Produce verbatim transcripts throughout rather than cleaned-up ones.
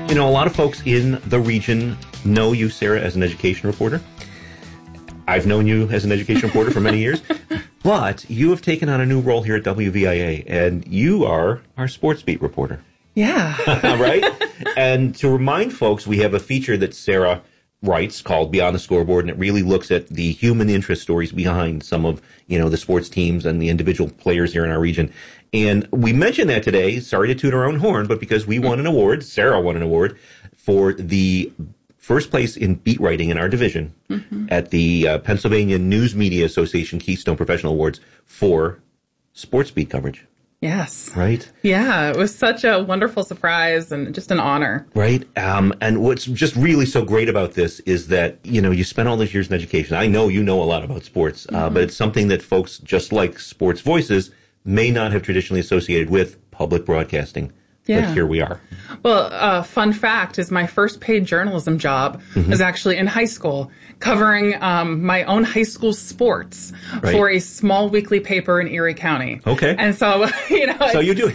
You know, a lot of folks in the region know you, Sarah, as an education reporter. I've known you as an education reporter for many years. But you have taken on a new role here at W V I A, and you are our sports beat reporter. Yeah. Right? And to remind folks, we have a feature that Sarah writes called Beyond the Scoreboard, and it really looks at the human interest stories behind some of, you know, the sports teams and the individual players here in our region. And we mentioned that today, sorry to toot our own horn, but because we won an award, Sarah won an award for the first place in beat writing in our division mm-hmm. at the uh, Pennsylvania News Media Association Keystone Professional Awards for sports beat coverage. Yes. Right? Yeah, it was such a wonderful surprise and just an honor. Right. Um, and what's just really so great about this is that, you know, you spent all those years in education. I know you know a lot about sports, mm-hmm. uh, but it's something that folks, just like Sports Voices, may not have traditionally associated with public broadcasting. Yeah. But here we are. Well, uh, fun fact is my first paid journalism job mm-hmm. was actually in high school, covering um, my own high school sports right. for a small weekly paper in Erie County. Okay. And so, you know. So you do.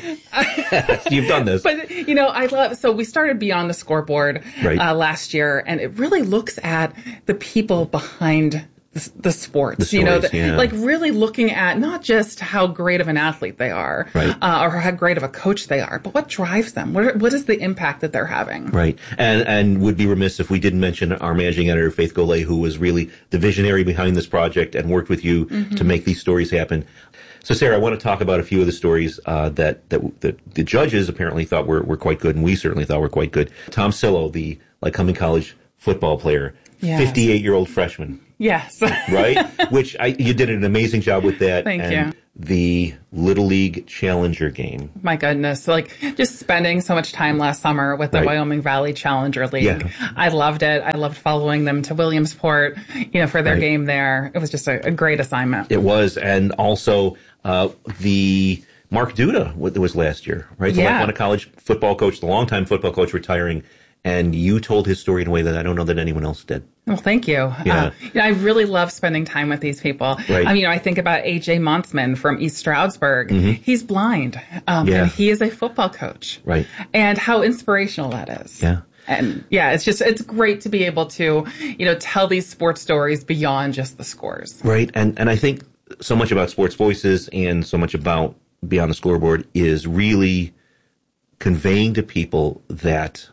You've done this. But, you know, I love, so we started Beyond the Scoreboard right. uh, last year, and it really looks at the people behind The, the sports, the stories, you know, the, yeah. like really looking at not just how great of an athlete they are, right. uh, or how great of a coach they are, but what drives them. What, what is the impact that they're having? Right. And and would be remiss if we didn't mention our managing editor, Faith Golay, who was really the visionary behind this project and worked with you mm-hmm. to make these stories happen. So, Sarah, I want to talk about a few of the stories uh, that, that that the judges apparently thought were, were quite good, and we certainly thought were quite good. Tom Sillo, the Lycoming College football player, yes. fifty-eight-year-old freshman. Yes. Right? Which I, you did an amazing job with that. Thank and you. The Little League Challenger game. My goodness. Like just spending so much time last summer with the right. Wyoming Valley Challenger League. Yeah. I loved it. I loved following them to Williamsport, you know, for their right. game there. It was just a, a great assignment. It was. And also uh, the Mark Duda was last year, right? The yeah. Lackawanna College football coach, the longtime football coach retiring. And you told his story in a way that I don't know that anyone else did. Well, thank you. Yeah. Uh, you know, I really love spending time with these people. Right. I mean, you know, I think about A J Montsman from East Stroudsburg. Mm-hmm. He's blind, um, yeah. and he is a football coach. Right. And how inspirational that is. Yeah. And yeah, it's just, it's great to be able to, you know, tell these sports stories beyond just the scores. Right. And, and I think so much about Sports Voices and so much about Beyond the Scoreboard is really conveying to people that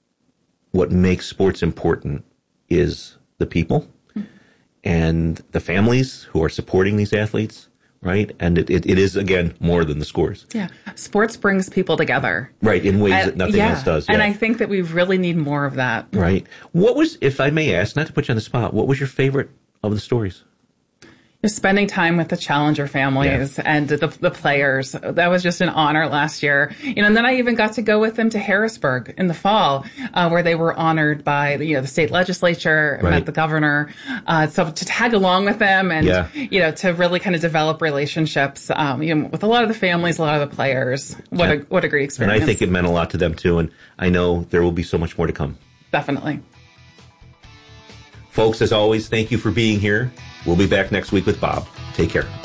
what makes sports important is the people and the families who are supporting these athletes, right? And it, it, it is, again, more than the scores. Yeah. Sports brings people together. Right, in ways and, that nothing yeah. else does. Yeah. And I think that we really need more of that. Right. What was, if I may ask, not to put you on the spot, what was your favorite of the stories? Spending time with the Challenger families yeah. and the, the players. That was just an honor last year. You know, and then I even got to go with them to Harrisburg in the fall, uh, where they were honored by the, you know, the state legislature, right. met the governor. Uh, so to tag along with them and, yeah. you know, to really kind of develop relationships, um, you know, with a lot of the families, a lot of the players. What yeah. a, what a great experience. And I think it meant a lot to them too. And I know there will be so much more to come. Definitely. Folks, as always, thank you for being here. We'll be back next week with Bob. Take care.